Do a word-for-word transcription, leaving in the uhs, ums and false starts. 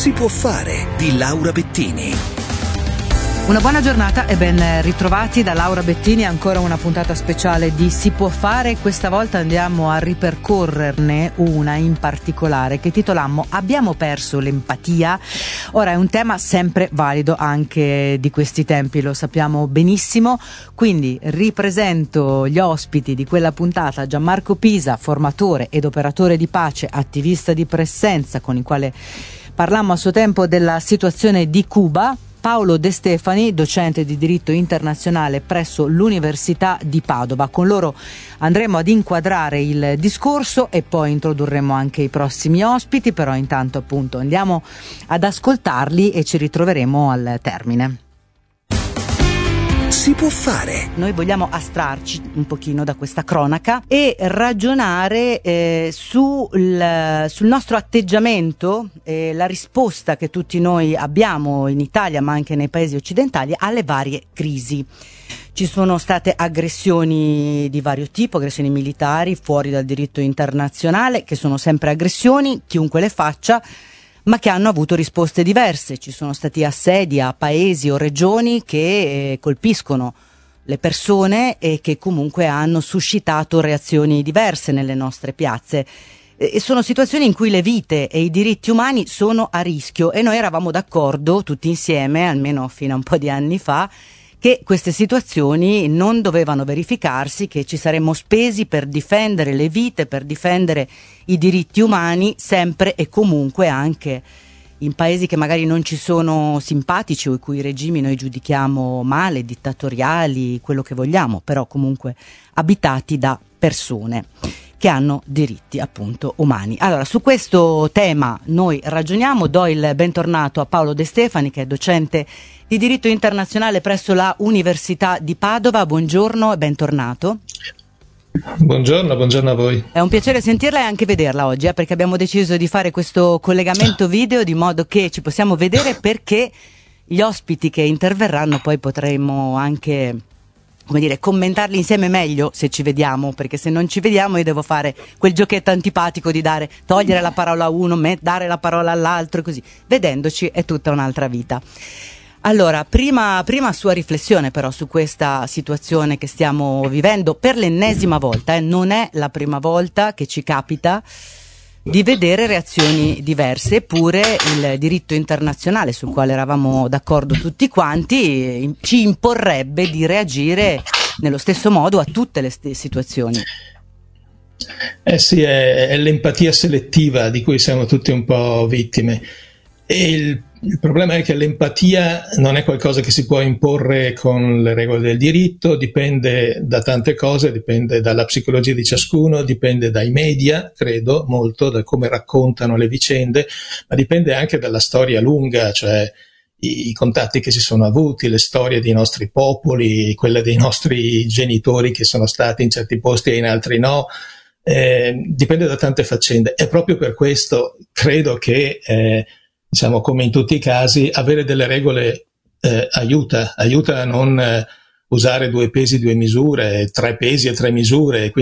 Si può fare di Laura Bettini. Una buona giornata e ben ritrovati da Laura Bettini, ancora una puntata speciale di Si può fare. Questa volta andiamo a ripercorrerne una in particolare che titolammo Abbiamo perso l'empatia? Ora è un tema sempre valido anche di questi tempi, lo sappiamo benissimo, quindi ripresento gli ospiti di quella puntata: Gianmarco Pisa, formatore ed operatore di pace, attivista di presenza, con il quale parlammo a suo tempo della situazione di Cuba; Paolo De Stefani, docente di diritto internazionale presso l'Università di Padova. Con loro andremo ad inquadrare il discorso e poi introdurremo anche i prossimi ospiti, però intanto appunto andiamo ad ascoltarli e ci ritroveremo al termine. Si può fare. Noi vogliamo astrarci un pochino da questa cronaca e ragionare eh, sul, sul nostro atteggiamento e la risposta che tutti noi abbiamo in Italia, ma anche nei paesi occidentali, alle varie crisi. Ci sono state aggressioni di vario tipo, aggressioni militari fuori dal diritto internazionale, che sono sempre aggressioni, chiunque le faccia, ma che hanno avuto risposte diverse. Ci sono stati assedi a paesi o regioni che eh, colpiscono le persone e che comunque hanno suscitato reazioni diverse nelle nostre piazze. E sono situazioni in cui le vite e i diritti umani sono a rischio, e noi eravamo d'accordo tutti insieme, almeno fino a un po' di anni fa, che queste situazioni non dovevano verificarsi, che ci saremmo spesi per difendere le vite, per difendere i diritti umani, sempre e comunque, anche in paesi che magari non ci sono simpatici o i cui regimi noi giudichiamo male, dittatoriali, quello che vogliamo, però comunque abitati da persone che hanno diritti appunto umani. Allora, su questo tema noi ragioniamo. Do il bentornato a Paolo De Stefani, che è docente di diritto internazionale presso la Università di Padova. Buongiorno e bentornato. Buongiorno, buongiorno a voi. È un piacere sentirla e anche vederla oggi, eh, perché abbiamo deciso di fare questo collegamento video di modo che ci possiamo vedere, perché gli ospiti che interverranno poi potremo anche, come dire, commentarli insieme meglio se ci vediamo, perché se non ci vediamo io devo fare quel giochetto antipatico di dare, togliere la parola a uno, me, dare la parola all'altro, e così. Vedendoci è tutta un'altra vita. Allora, prima, prima sua riflessione però su questa situazione che stiamo vivendo per l'ennesima volta, eh, non è la prima volta che ci capita di vedere reazioni diverse, eppure il diritto internazionale, sul quale eravamo d'accordo tutti quanti, ci imporrebbe di reagire nello stesso modo a tutte le st- situazioni. Eh sì, è, è l'empatia selettiva di cui siamo tutti un po' vittime. E il, il problema è che l'empatia non è qualcosa che si può imporre con le regole del diritto, dipende da tante cose, dipende dalla psicologia di ciascuno, dipende dai media, credo, molto, da come raccontano le vicende, ma dipende anche dalla storia lunga, cioè i, i contatti che si sono avuti, le storie dei nostri popoli, quelle dei nostri genitori che sono stati in certi posti e in altri no. Eh, dipende da tante faccende. E proprio per questo credo che eh, diciamo, come in tutti i casi, avere delle regole eh, aiuta, aiuta a non eh, usare due pesi, due misure, tre pesi e tre misure,